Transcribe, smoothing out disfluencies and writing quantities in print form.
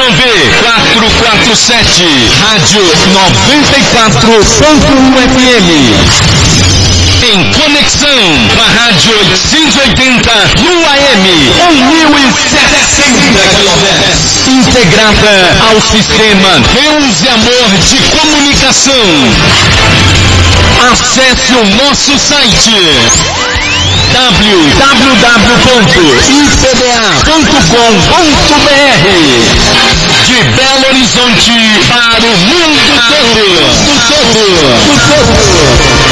447, Rádio 94.1 FM. Em conexão com a Rádio 880 no AM 1700 kHz. Integrada ao sistema Deus e Amor de Comunicação. Acesse o nosso site www.ipba.com.br. De Belo Horizonte para o mundo todo.